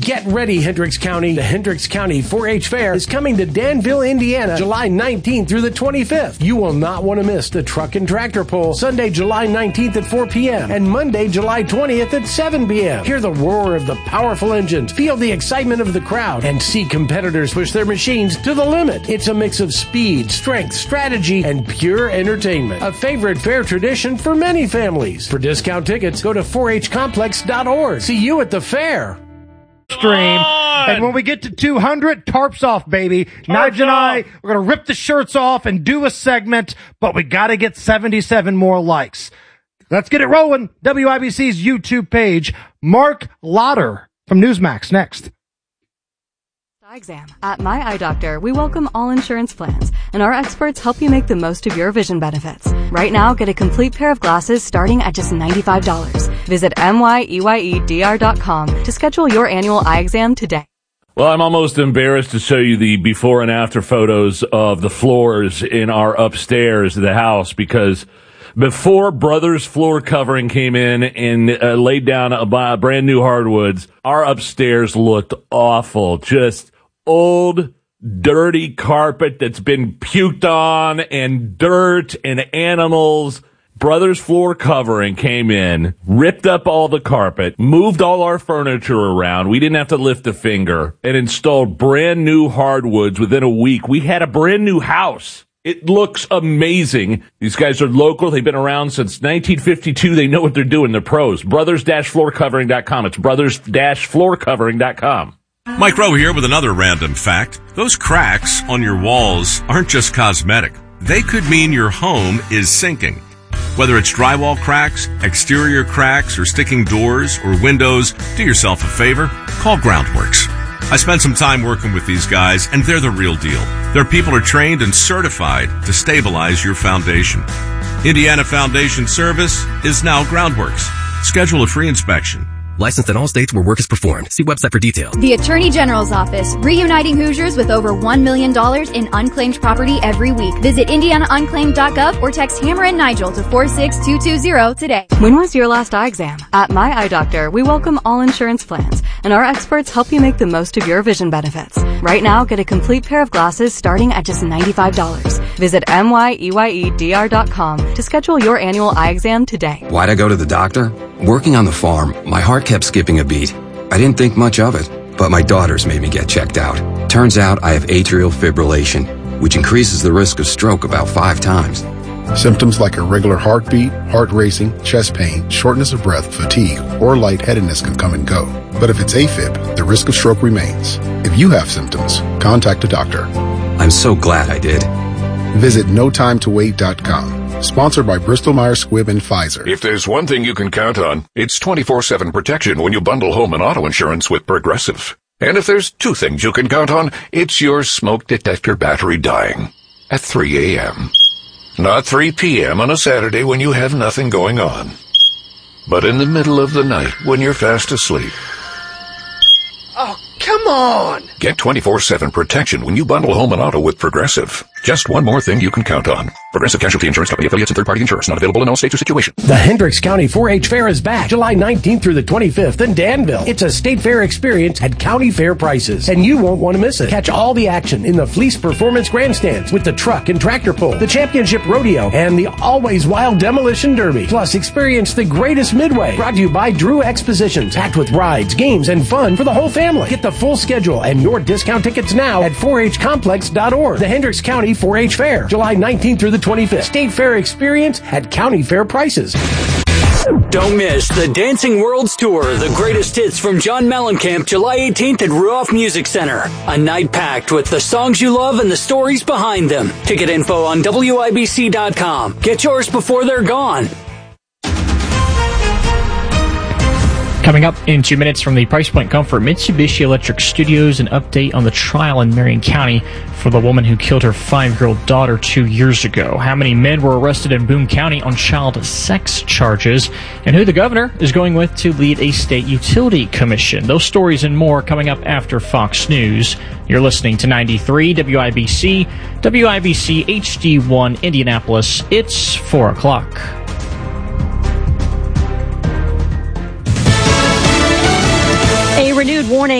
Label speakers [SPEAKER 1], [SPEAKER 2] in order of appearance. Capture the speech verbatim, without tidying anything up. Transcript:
[SPEAKER 1] Get ready, Hendricks County. The Hendricks County four H Fair is coming to Danville, Indiana, July nineteenth through the twenty-fifth. You will not want to miss the truck and tractor pull, Sunday, July nineteenth at four p.m. and Monday, July twentieth at seven p.m. Hear the roar of the powerful engines, feel the excitement of the crowd, and see competitors push their machines to the limit. It's a mix of speed, strength, strategy, and pure entertainment. A favorite fair tradition for many families. For discount tickets, go to four h complex dot org. See you at the fair.
[SPEAKER 2] Stream. And when we get to two hundred, tarps off, baby. Nige and I, we're going to rip the shirts off and do a segment, but we got to get seventy-seven more likes. Let's get it rolling. W I B C's YouTube page. Mark Lotter from Newsmax next.
[SPEAKER 3] Eye exam. At My Eye Doctor, we welcome all insurance plans, and our experts help you make the most of your vision benefits. Right now, get a complete pair of glasses starting at just ninety-five dollars. Visit M Y E Y E D R dot com to schedule your annual eye exam today.
[SPEAKER 4] Well, I'm almost embarrassed to show you the before and after photos of the floors in our upstairs of the house, because before Brothers Floor Covering came in and uh, laid down a, a brand new hardwoods, our upstairs looked awful. Just old, dirty carpet that's been puked on, and dirt and animals. Brothers Floor Covering came in, ripped up all the carpet, moved all our furniture around. We didn't have to lift a finger, and installed brand new hardwoods within a week. We had a brand new house. It looks amazing. These guys are local. They've been around since nineteen fifty-two. They know what they're doing. They're pros. brothers floor covering dot com. It's brothers floor covering dot com.
[SPEAKER 5] Mike Rowe here with another random fact. Those cracks on your walls aren't just cosmetic. They could mean your home is sinking. Whether it's drywall cracks, exterior cracks, or sticking doors or windows, do yourself a favor. Call Groundworks. I spent some time working with these guys, and they're the real deal. Their people are trained and certified to stabilize your foundation. Indiana Foundation Service is now Groundworks. Schedule a free inspection.
[SPEAKER 6] Licensed in all states where work is performed. See website for details.
[SPEAKER 7] The Attorney General's Office, reuniting Hoosiers with over one million dollars in unclaimed property every week. Visit indiana unclaimed dot gov or text Hammer and Nigel to four six two two zero today.
[SPEAKER 3] When was your last eye exam? At My Eye Doctor, we welcome all insurance plans, and our experts help you make the most of your vision benefits. Right now, get a complete pair of glasses starting at just ninety-five dollars. Visit M Y E Y E D R dot com to schedule your annual eye exam today.
[SPEAKER 8] Why'd I go to the doctor? Working on the farm, my heart kept skipping a beat. I didn't think much of it, but my daughters made me get checked out. Turns out I have atrial fibrillation, which increases the risk of stroke about five times.
[SPEAKER 9] Symptoms like irregular heartbeat, heart racing, chest pain, shortness of breath, fatigue, or lightheadedness can come and go. But if it's AFib, the risk of stroke remains. If you have symptoms, contact a doctor.
[SPEAKER 8] I'm so glad I did.
[SPEAKER 9] Visit no time to wait dot com. Sponsored by Bristol Myers Squibb and Pfizer.
[SPEAKER 10] If there's one thing you can count on, it's twenty-four seven protection when you bundle home and auto insurance with Progressive. And if there's two things you can count on, it's your smoke detector battery dying at three a.m. Not three p.m. on a Saturday when you have nothing going on, but in the middle of the night when you're fast asleep.
[SPEAKER 11] Oh, come on!
[SPEAKER 10] Get twenty-four seven protection when you bundle home and auto with Progressive. Just one more thing you can count on. Progressive Casualty Insurance Company affiliates and third-party insurance not available in all states or situations.
[SPEAKER 1] The Hendricks County four H Fair is back July nineteenth through the twenty-fifth in Danville. It's a state fair experience at county fair prices, and you won't want to miss it. Catch all the action in the Fleece Performance Grandstands with the truck and tractor pull, the championship rodeo, and the always wild demolition derby. Plus, experience the greatest midway. Brought to you by Drew Expositions, packed with rides, games, and fun for the whole family. Get the full schedule and your discount tickets now at four h complex dot org. The Hendricks County four H Fair, July nineteenth through the twenty-fifth. State fair experience at county fair prices.
[SPEAKER 12] Don't miss the Dancing Worlds Tour, the greatest hits from John Mellencamp, July eighteenth at Ruoff Music Center. A night packed with the songs you love and the stories behind them. Ticket info on W I B C dot com. Get yours before they're gone.
[SPEAKER 13] Coming up in two minutes from the Price Point Comfort Mitsubishi Electric Studios, an update on the trial in Marion County for the woman who killed her five-year-old daughter two years ago. How many men were arrested in Boone County on child sex charges, and who the governor is going with to lead a state utility commission. Those stories and more coming up after Fox News. You're listening to ninety-three W I B C, W I B C H D one Indianapolis. It's four o'clock.
[SPEAKER 14] A renewed warning